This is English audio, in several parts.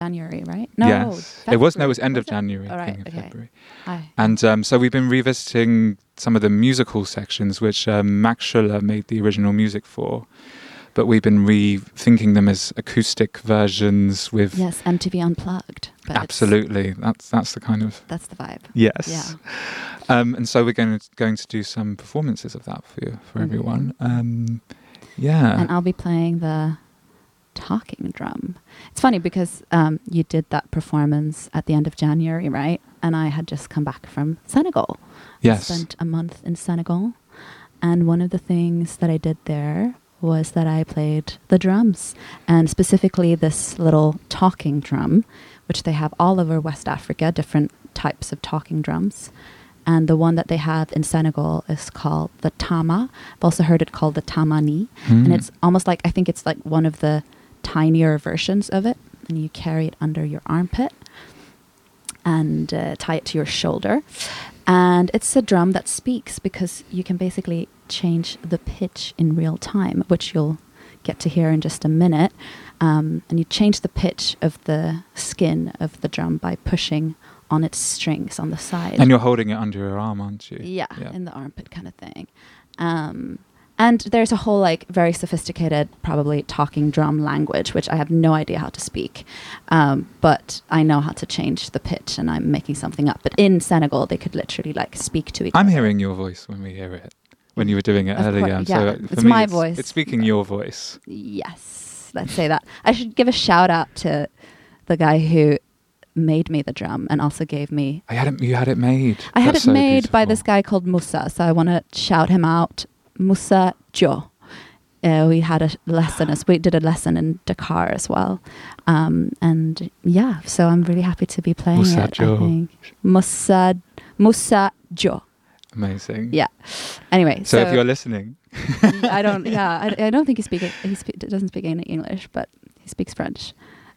January, right? No, yes. It was end of January, All right, beginning of February. Aye. And so we've been revisiting some of the musical sections, which Max Schuller made the original music for. But we've been rethinking them as acoustic versions with... Yes, MTV Unplugged. But absolutely. That's the kind of... That's the vibe. Yes. Yeah. And so we're going to do some performances of that for everyone. Yeah. And I'll be playing the talking drum. It's funny because you did that performance at the end of January, right? And I had just come back from Senegal. Yes. I spent a month in Senegal. And one of the things that I did there was that I played the drums, and specifically this little talking drum, which they have all over West Africa, different types of talking drums. And the one that they have in Senegal is called the tama. I've also heard it called the tamani. And it's almost like, I think it's like one of the tinier versions of it. And you carry it under your armpit and tie it to your shoulder. And it's a drum that speaks because you can basically change the pitch in real time, which you'll get to hear in just a minute. And you change the pitch of the skin of the drum by pushing on its strings on the side. And you're holding it under your arm, aren't you? Yeah, in the armpit kind of thing. And there's a whole like very sophisticated, probably talking drum language, which I have no idea how to speak. But I know how to change the pitch, and I'm making something up. But in Senegal, they could literally like speak to each other. I'm hearing your voice when we hear it, when you were doing it earlier. Course, so for it's me, my voice. It's speaking your voice. Yes, let's say that. I should give a shout out to the guy who made me the drum and also gave me... You had it made. I had That's it made beautiful. by this guy called Musa, so I want to shout him out. Musa Jo. We had a lesson, we did a lesson in Dakar as well. And yeah, so I'm really happy to be playing Musa it, Jo. I think. Musa Jo. Amazing. Yeah. Anyway, so if you're listening... I don't think doesn't speak any English, but he speaks French.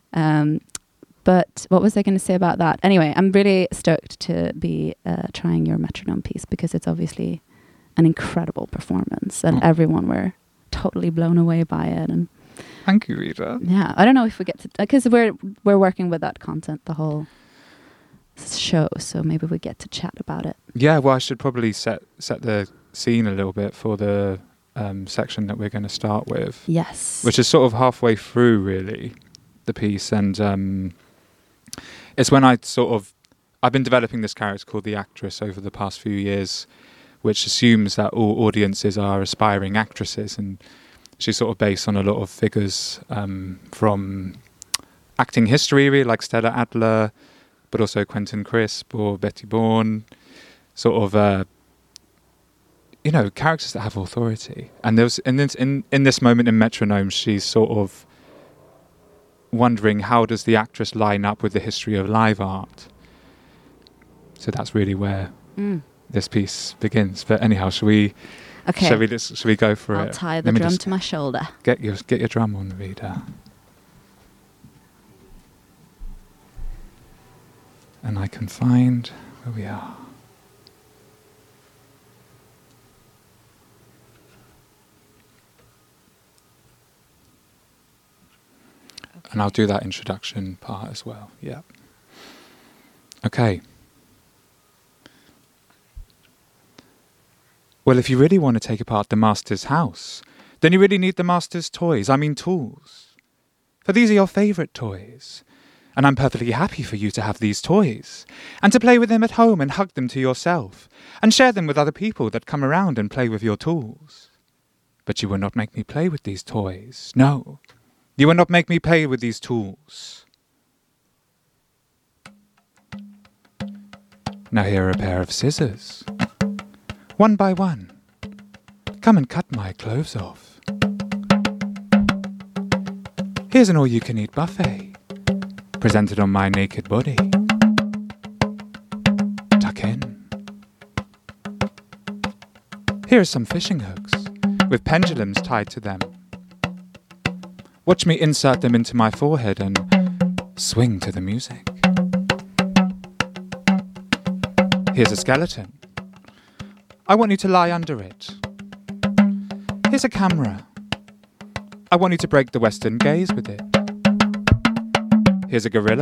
But what was I going to say about that? Anyway, I'm really stoked to be trying your metronome piece because it's obviously an incredible performance, and everyone were totally blown away by it. And thank you, Rita. Yeah, I don't know if we get to, because we're working with that content the whole show, so maybe we get to chat about it. Yeah, well, I should probably set the scene a little bit for the section that we're going to start with. Yes. Which is sort of halfway through, really, the piece, and it's when I've been developing this character called the Actress over the past few years, which assumes that all audiences are aspiring actresses, and she's sort of based on a lot of figures from acting history, really, like Stella Adler, but also Quentin Crisp or Betty Bourne, sort of characters that have authority. And there was in this moment in Metronome, she's sort of wondering, how does the actress line up with the history of live art? So that's really where this piece begins. But anyhow, shall we go for it? I'll tie the drum to my shoulder. Get your drum on, Rita. And I can find where we are. And I'll do that introduction part as well. Yeah. Okay. Well, if you really want to take apart the master's house, then you really need the master's toys. I mean tools. For these are your favourite toys. And I'm perfectly happy for you to have these toys, and to play with them at home and hug them to yourself, and share them with other people that come around and play with your tools. But you will not make me play with these toys. No. You will not make me play with these tools. Now here are a pair of scissors. One by one. Come and cut my clothes off. Here's an all-you-can-eat buffet, presented on my naked body. Tuck in. Here are some fishing hooks, with pendulums tied to them. Watch me insert them into my forehead and swing to the music. Here's a skeleton. I want you to lie under it. Here's a camera. I want you to break the Western gaze with it. Here's a gorilla.